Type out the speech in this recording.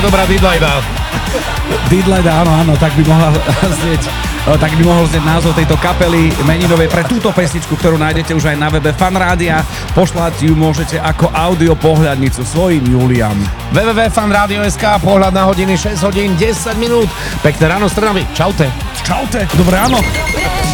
Dobrá Didlajda. Didlajda, áno, tak by mohol znieť názov tejto kapely meninovej pre túto pesničku, ktorú nájdete už aj na webe Fanrádia. Pošľať ju môžete ako audio pohľadnicu svojim Juliam. www.fanradio.sk, pohľad na hodiny 6 hodín 10 minút. Pekné ráno z Trnavy. Čaute. Čaute, dobré ráno.